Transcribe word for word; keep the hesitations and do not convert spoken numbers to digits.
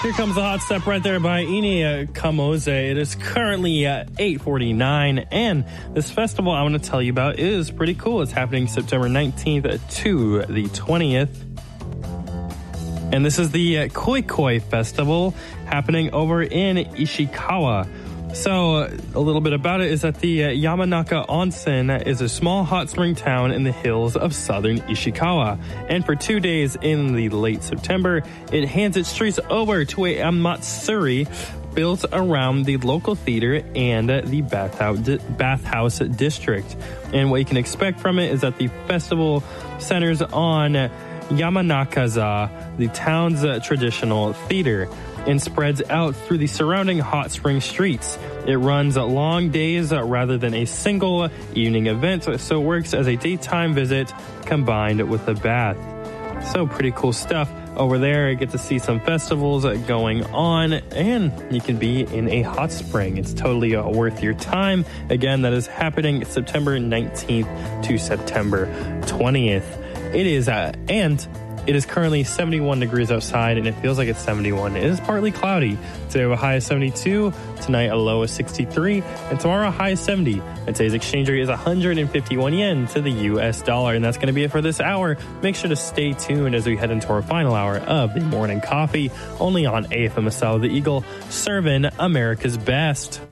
Here comes the hot step right there by Ini Kamoze. It is currently uh, eight forty-nine, and this festival I want to tell you about is pretty cool. It's happening September nineteenth to the twentieth. And this is the uh, Koi Koi Festival happening over in Ishikawa. So uh, a little bit about it is that the uh, Yamanaka Onsen is a small hot spring town in the hills of southern Ishikawa. And for two days in the late September, it hands its streets over to a Amatsuri built around the local theater and uh, the bathhouse, bathhouse district. And what you can expect from it is that the festival centers on Yamanakaza, the town's uh, traditional theater, and spreads out through the surrounding hot spring streets. It runs long days rather than a single evening event, so it works as a daytime visit combined with a bath. So pretty cool stuff over there. You get to see some festivals going on, and you can be in a hot spring. It's totally uh, worth your time. Again, that is happening September nineteenth to September twentieth. It is, uh, and it is currently seventy-one degrees outside, and it feels like it's seventy-one. It is partly cloudy. Today, a high of seventy-two. Tonight, a low of sixty-three. And tomorrow, a high of seventy. And today's exchange rate is one hundred fifty-one yen to the U S dollar. And that's going to be it for this hour. Make sure to stay tuned as we head into our final hour of the morning coffee, only on A F M S L, the Eagle, serving America's best.